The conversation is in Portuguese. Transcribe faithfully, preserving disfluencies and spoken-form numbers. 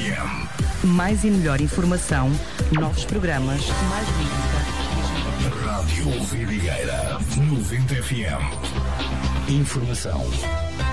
M. Mais e melhor informação, novos programas, mais música. Rádio Vidigueira noventa F M. Informação